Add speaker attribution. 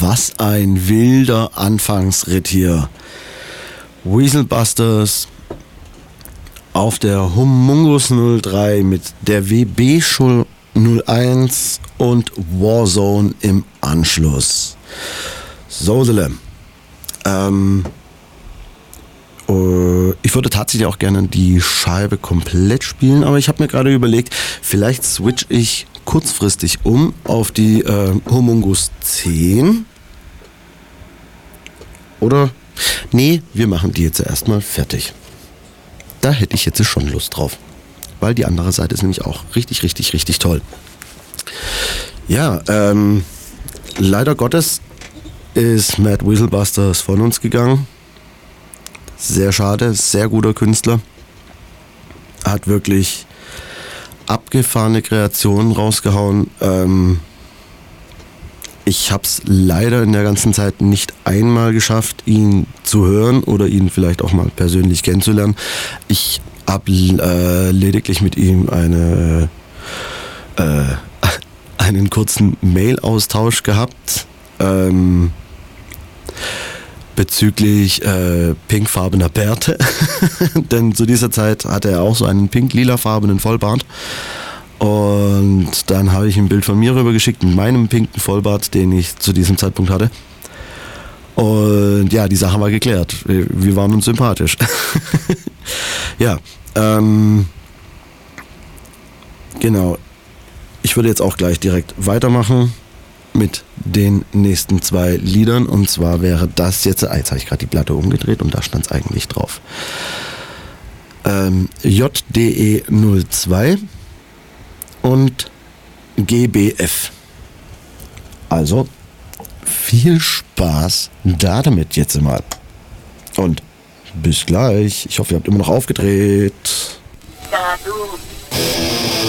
Speaker 1: was ein wilder Anfangsritt hier. Weaselbusters auf der Humungus 03 mit der WB Schul 01 und Warzone im Anschluss. Sodele. Ich würde tatsächlich auch gerne die Scheibe komplett spielen, aber ich habe mir gerade überlegt, vielleicht switch ich kurzfristig um auf die Humungus 10. Oder? Nee, wir machen die jetzt erstmal fertig. Da hätte ich jetzt schon Lust drauf. Weil die andere Seite ist nämlich auch richtig, richtig, richtig toll. Ja, leider Gottes ist Mad Weaselbusters von uns gegangen. Sehr schade, sehr guter Künstler. Hat wirklich abgefahrene Kreationen rausgehauen. Ich habe es leider in der ganzen Zeit nicht einmal geschafft, ihn zu hören oder ihn vielleicht auch mal persönlich kennenzulernen. Ich habe lediglich mit ihm einen kurzen Mail-Austausch gehabt. Bezüglich pinkfarbener Bärte. Denn zu dieser Zeit hatte er auch so einen pink-lilafarbenen Vollbart. Und dann habe ich ein Bild von mir rübergeschickt mit meinem pinken Vollbart, den ich zu diesem Zeitpunkt hatte. Und ja, die Sache war geklärt. Wir waren uns sympathisch. Ja, genau. Ich würde jetzt auch gleich direkt weitermachen mit den nächsten 2 Liedern. Und zwar wäre das jetzt habe ich gerade die Platte umgedreht und da stand es eigentlich drauf. JDE 02 und GBF. Also viel Spaß damit jetzt mal. Und bis gleich. Ich hoffe, ihr habt immer noch aufgedreht.
Speaker 2: Ja, du.